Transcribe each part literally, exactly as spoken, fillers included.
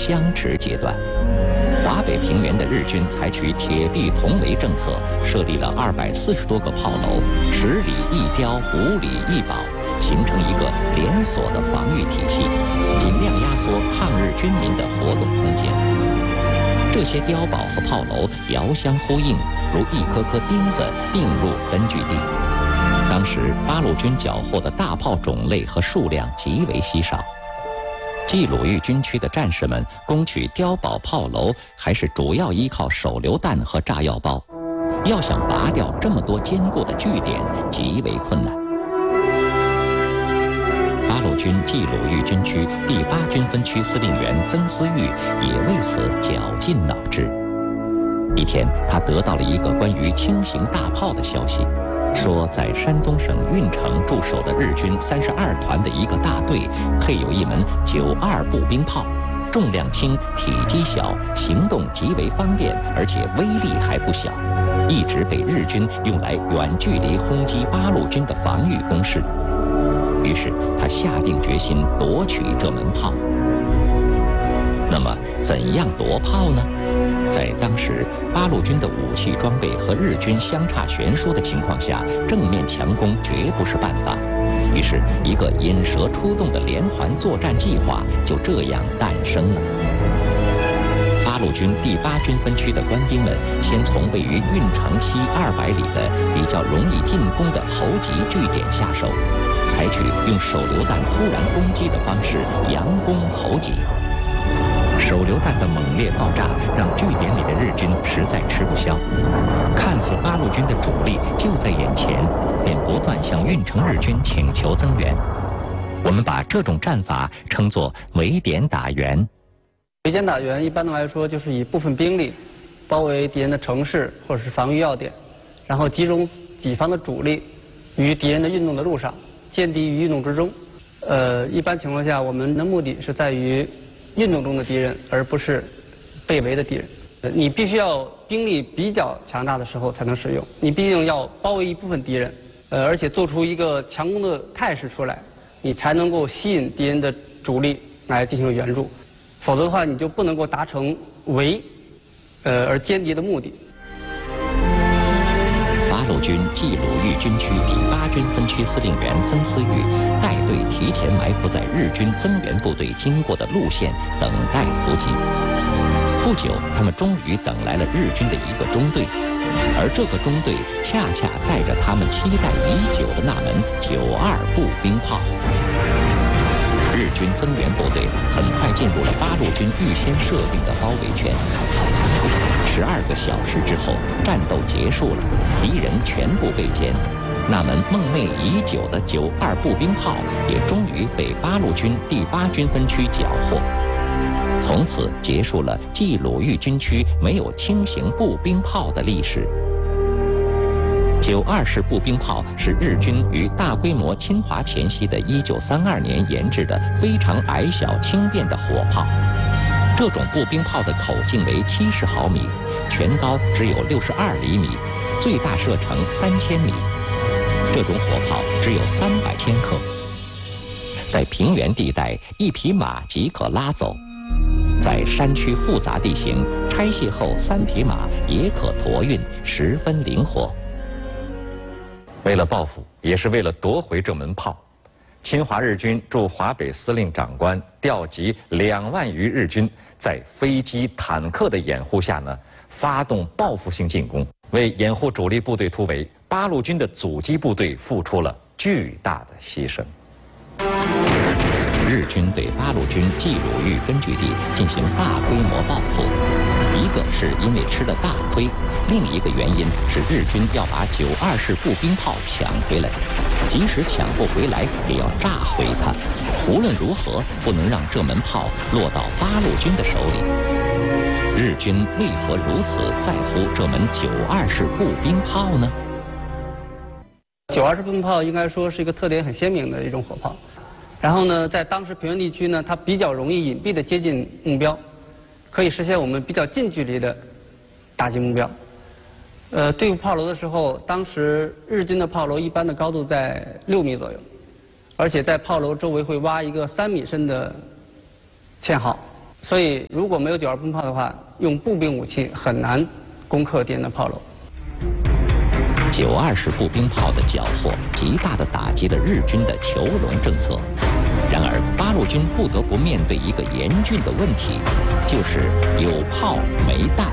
相持阶段。华北平原的日军采取铁壁同围政策，设立了二百四十多个炮楼，十里一碉，五里一堡，形成一个连锁的防御体系，尽量压缩抗日军民的活动空间。这些碉堡和炮楼遥相呼应，如一颗颗钉子并入根据地。当时八路军缴获的大炮种类和数量极为稀少。冀鲁豫军区的战士们攻取碉堡炮楼，还是主要依靠手榴弹和炸药包。要想拔掉这么多坚固的据点，极为困难。八路军冀鲁豫军区第八军分区司令员曾思玉也为此绞尽脑汁。一天，他得到了一个关于轻型大炮的消息。说在山东省运城驻守的日军三十二团的一个大队配有一门九二步兵炮，重量轻，体积小，行动极为方便，而且威力还不小，一直被日军用来远距离轰击八路军的防御工事。于是他下定决心夺取这门炮。那么怎样夺炮呢？在当时八路军的武器装备和日军相差悬殊的情况下，正面强攻绝不是办法。于是一个引蛇出洞的连环作战计划就这样诞生了。八路军第八军分区的官兵们先从位于运城西二百里的比较容易进攻的侯集据点下手，采取用手榴弹突然攻击的方式佯攻侯集。手榴弹的猛烈爆炸让据点里的日军实在吃不消，看似八路军的主力就在眼前，便不断向运城日军请求增援。我们把这种战法称作围点打援。 围点打援一般的来说就是以部分兵力包围敌人的城市或者是防御要点，然后集中己方的主力于敌人的运动的路上，歼敌于运动之中。呃，一般情况下，我们的目的是在于运动中的敌人，而不是被围的敌人。你必须要兵力比较强大的时候才能使用，你毕竟要包围一部分敌人，呃，而且做出一个强攻的态势出来，你才能够吸引敌人的主力来进行援助，否则的话，你就不能够达成围，呃，而歼敌的目的。 八路军冀鲁豫军区第八军分区司令员曾思玉带队提前埋伏在日军增援部队经过的路线，等待伏击。不久，他们终于等来了日军的一个中队，而这个中队恰恰带着他们期待已久的那门九二步兵炮。日军增援部队很快进入了八路军预先设定的包围圈。十二个小时之后，战斗结束了，敌人全部被歼，那门梦寐已久的九二步兵炮也终于被八路军第八军分区缴获。从此结束了冀鲁豫军区没有轻型步兵炮的历史。九二式步兵炮是日军于大规模侵华前夕的一九三二年研制的非常矮小轻便的火炮。这种步兵炮的口径为七十毫米，全高只有六十二厘米，最大射程三千米。这种火炮只有三百千克，在平原地带一匹马即可拉走，在山区复杂地形，拆卸后三匹马也可驮运，十分灵活。为了报复，也是为了夺回这门炮，侵华日军驻华北司令长官调集两万余日军，在飞机、坦克的掩护下呢，发动报复性进攻。为掩护主力部队突围，八路军的阻击部队付出了巨大的牺牲。日军对八路军冀鲁豫根据地进行大规模报复，一个是因为吃了大亏，另一个原因是日军要把九二式步兵炮抢回来，即使抢不回来，也要炸毁它。无论如何，不能让这门炮落到八路军的手里。日军为何如此在乎这门九二式步兵炮呢？ 九二式步兵炮应该说是一个特点很鲜明的一种火炮。然后呢，在当时平原地区呢，它比较容易隐蔽的接近目标，可以实现我们比较近距离的打击目标。呃，对付炮楼的时候，当时日军的炮楼一般的高度在六米左右，而且在炮楼周围会挖一个三米深的堑壕。 所以如果没有九二步兵炮的话，用步兵武器很难攻克敌人的炮楼。 九二式步兵炮的缴获，极大地打击了日军的囚笼政策。然而，八路军不得不面对一个严峻的问题，就是有炮没弹。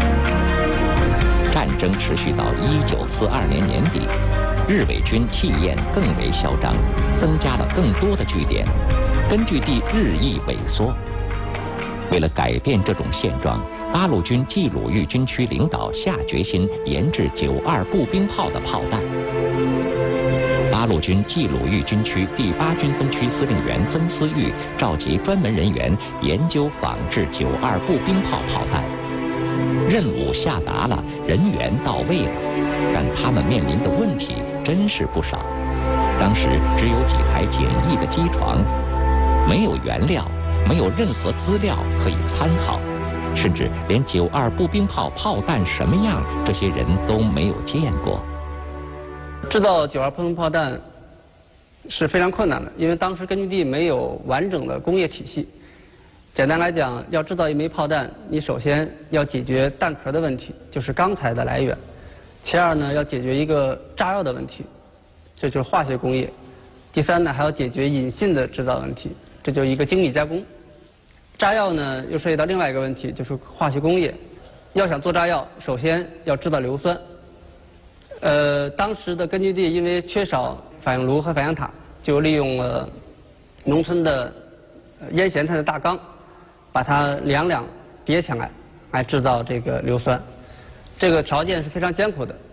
战争持续到一九四二年年底，日伪军气焰更为嚣张，增加了更多的据点，根据地日益萎缩。为了改变这种现状，八路军冀鲁豫军区领导下决心研制九二步兵炮的炮弹。八路军冀鲁豫军区第八军分区司令员曾思玉召集专门人员研究仿制九二步兵炮炮弹。任务下达了，人员到位了，但他们面临的问题真是不少。当时只有几台简易的机床，没有原料，没有任何资料可以参考，甚至连九二步兵炮炮弹什么样，这些人都没有见过。 制造九二步兵炮弹是非常困难的，因为当时根据地没有完整的工业体系。简单来讲，要制造一枚炮弹，你首先要解决弹壳的问题，就是钢材的来源；其二呢，要解决一个炸药的问题，这就是化学工业；第三呢，还要解决引信的制造问题，这就是一个精密加工。炸药呢，又涉及到另外一个问题，就是化学工业。要想做炸药，首先要制造硫酸。呃，当时的根据地因为缺少反应炉和反应塔，就利用了农村的腌咸菜的大缸，把它两两叠起来，来制造这个硫酸。这个条件是非常艰苦的。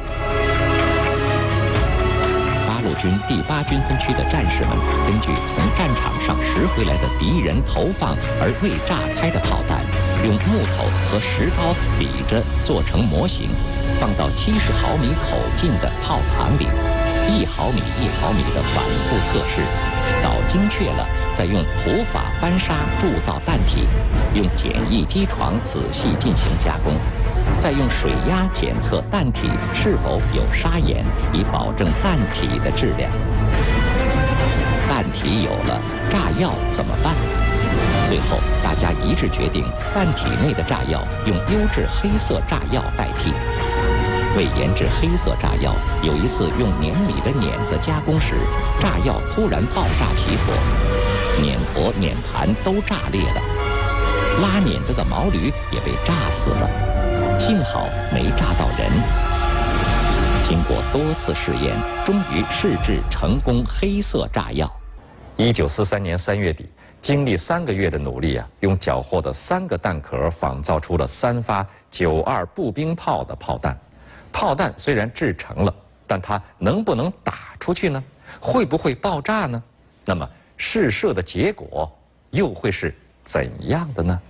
八路军第八军分区的战士们根据从战场上拾回来的敌人投放而未炸开的炮弹，用木头和石膏理着做成模型，放到七十毫米口径的炮膛里，一毫米一毫米的反复测试，搞精确了，再用土法翻砂铸造弹体，用简易机床仔细进行加工，再用水压检测弹体是否有砂岩，以保证弹体的质量。弹体有了，炸药怎么办？最后，大家一致决定，弹体内的炸药用优质黑色炸药代替。为研制黑色炸药，有一次用碾米的碾子加工时，炸药突然爆炸起火，碾坨碾盘都炸裂了，拉碾子的毛驴也被炸死了，幸好没炸到人。经过多次试验，终于试制成功黑色炸药。一九四三年三月底，经历三个月的努力啊，用缴获的三个弹壳仿造出了三发九二步兵炮的炮弹。炮弹虽然制成了，但它能不能打出去呢？会不会爆炸呢？那么试射的结果又会是怎样的呢？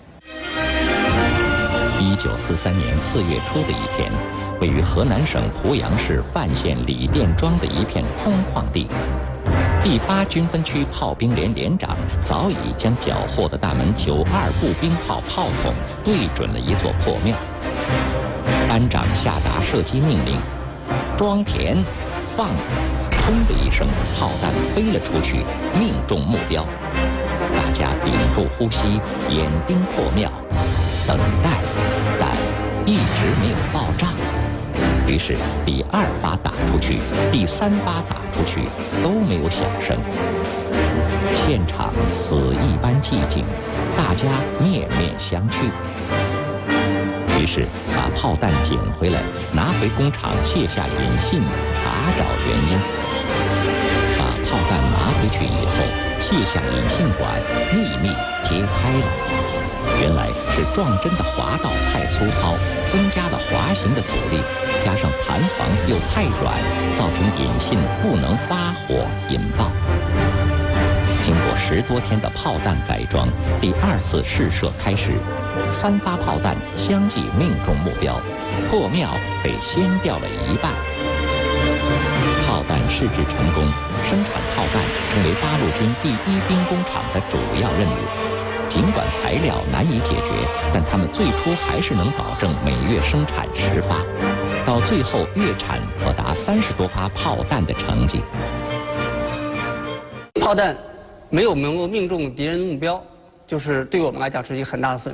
一九四三年四月初的一天，位于河南省濮阳市范县李店庄的一片空旷地，第八军分区炮兵连连长早已将缴获的大门九二步兵炮炮筒对准了一座破庙。班长下达射击命令，装填，放，砰的一声，炮弹飞了出去，命中目标。大家屏住呼吸，眼盯破庙，等待，但一直没有爆炸。于是第二发打出去，第三发打出去，都没有响声。现场死一般寂静，大家面面相觑。于是把炮弹捡回来，拿回工厂卸下引信，查找原因。把炮弹拿回去以后，卸下引信管，秘密揭开了。原来是撞针的滑道太粗糙，增加了滑行的阻力，加上弹簧又太软，造成引信不能发火引爆。经过十多天的炮弹改装，第二次试射开始，三发炮弹相继命中目标，破庙被掀掉了一半。炮弹试制成功，生产炮弹成为八路军第一兵工厂的主要任务。尽管材料难以解决，但他们最初还是能保证每月生产十发，到最后月产可达三十多发炮弹的成绩。 炮弹没有能够命中敌人目标， 就是对我们来讲是一个很大的损失。